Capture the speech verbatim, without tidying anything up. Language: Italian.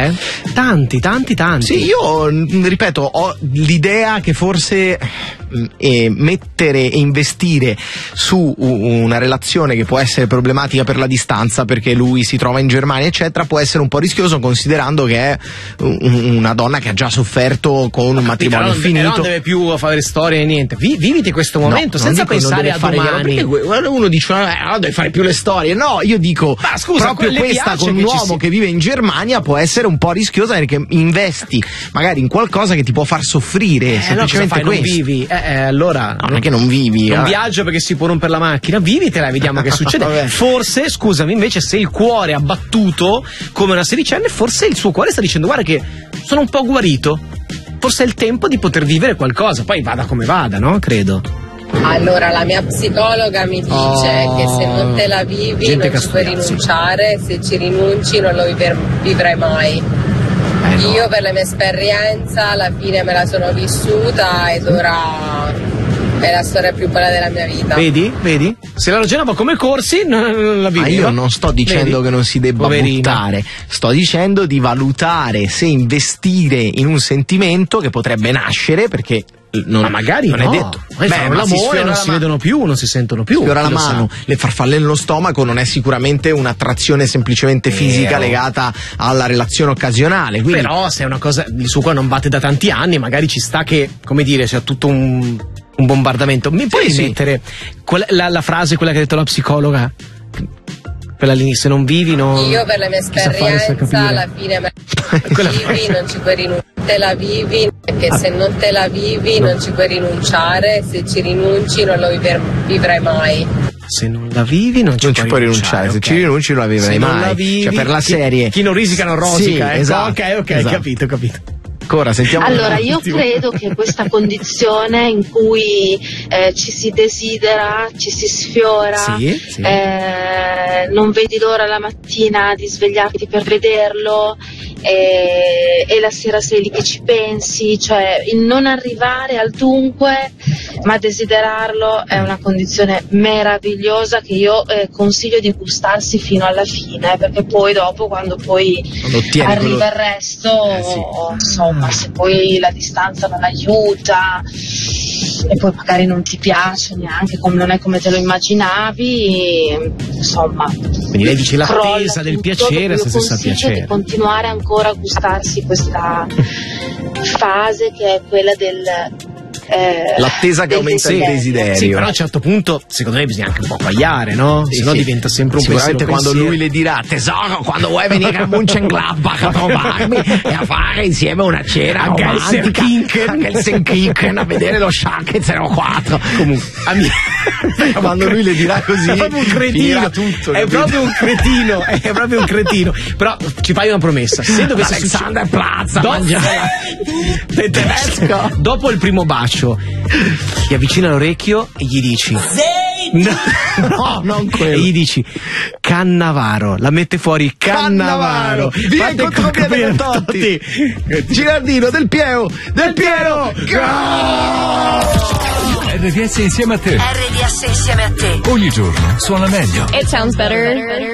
eh? Tanti, tanti, tanti. Sì, io ripeto, ho l'idea che forse eh, mettere e investire su una relazione che può essere problematica per la distanza, perché lui si trova in Germania eccetera, può essere un po' rischioso, considerando che è una donna che ha già sofferto con un matrimonio non, finito. Non deve più fare storie e niente. Vi, viviti questo momento, no, senza dico, pensare a domani. Perché uno dice eh, non deve fare più le storie. No, io dico ma scusa, proprio questa con un uomo si... che vive in Germania può essere un po' rischiosa, perché investi magari in qualcosa che ti può far soffrire. Eh, semplicemente no, questo. Non vivi. Eh, eh, allora no, non è che non vivi. Non eh. viaggio perché si può rompere la macchina. Vivitela e vediamo che succede. Forse, scusami, invece, se il cuore è abbattuto come una sedicenne, forse il suo cuore sta dicendo guarda che sono un po' guarito, forse è il tempo di poter vivere qualcosa, poi vada come vada, no? Credo. Allora la mia psicologa mi dice oh, che se non te la vivi non ci puoi rinunciare, se ci rinunci non lo viver, vivrai mai. Eh no. Io per la mia esperienza alla fine me la sono vissuta ed ora è la storia più bella della mia vita. Vedi? Vedi? Se la ragionava come Corsi non la viveva. Ma io non sto dicendo Vedi? che non si debba Poverina. buttare, sto dicendo di valutare se investire in un sentimento che potrebbe nascere, perché non, ma magari non no. è detto. Beh, fanno l'amore, non si ma... vedono più, non si sentono più. Sfiora la mano, sa. Le farfalle nello stomaco non è sicuramente un'attrazione semplicemente Vero. fisica legata alla relazione occasionale. Quindi... Però se è una cosa il suo cuore non batte da tanti anni, magari ci sta che, come dire, c'è tutto un, un bombardamento. Mi puoi sì, mettere sì. Quella, la, la frase, quella che ha detto la psicologa? Quella lì, se non vivi non... Io per la mia esperienza alla fine me la vivi, non ci puoi rinunciare. Te la vivi, perché ah. se non te la vivi no. non ci puoi rinunciare, se ci rinunci non lo viver, vivrai mai. Se non la vivi non ci, non puoi, ci puoi rinunciare, okay. se ci rinunci non la vivrai se mai. Non la vivi, cioè per la serie. Chi, chi non risica non rosica, sì, ecco. esatto, ok, ok, esatto. capito, capito. Ancora, sentiamo allora io credo che questa condizione in cui eh, ci si desidera, ci si sfiora, sì, sì. Eh, non vedi l'ora la mattina di svegliarti per vederlo e, e la sera sei lì che ci pensi, cioè il non arrivare al dunque ma desiderarlo è una condizione meravigliosa che io eh, consiglio di gustarsi fino alla fine, perché poi dopo quando poi quando arriva quello... il resto eh, sì. insomma, se poi la distanza non aiuta e poi magari non ti piace neanche, come non è come te lo immaginavi, insomma. Quindi lei dice l'attesa del piacere senza il piacere. Di continuare ancora a gustarsi questa fase che è quella del Eh, l'attesa che aumenta il desiderio. Sì, però a un certo punto secondo me bisogna anche un po' quagliare, no? Sì, se no sì. diventa sempre un sicuramente pensiero, quando pensiero. lui le dirà tesoro, quando vuoi venire a Mönchengladbach a trovarmi e a fare insieme una cena anche romantica anche il Senkiken a vedere lo Schalke zero quattro. Comunque a mia... quando lui le dirà così è proprio un cretino, tutto, è proprio un cretino, è proprio un cretino. Però ci fai una promessa, se dovesse Alexander succe... Plaza dopo... mangiare tedesco dopo il primo bacio ti avvicina all'orecchio e gli dici no, no, non quello. E gli dici Cannavaro, la mette fuori Cannavaro, Cannavaro. Via in contropiede con Totti, Girardino, Del Piero, Del Piero, R D S insieme a te. R D S insieme a te. Ogni giorno suona meglio. It sounds better.